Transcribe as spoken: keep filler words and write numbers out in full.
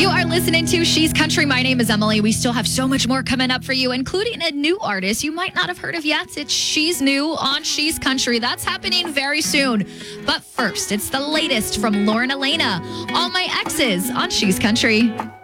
You are listening to She's Country. My name is Emily. We still have so much more coming up for you, including a new artist you might not have heard of yet. It's She's New on She's Country. That's happening very soon. But first, it's the latest from Lauren Elena, All My Exes on She's Country.